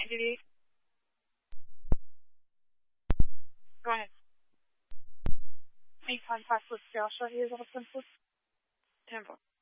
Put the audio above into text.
88. Go ahead. 855 Flipsdale. Show you the 10 foot.